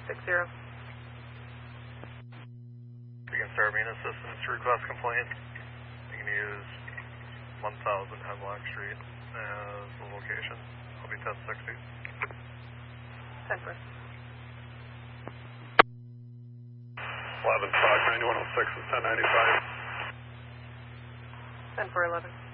60. You can start main assistance to request complaint. You can use 1000 Hemlock Street as the location. I'll be 1060. 10 for. 11 Fox 9106 is 1095. 10 for 11.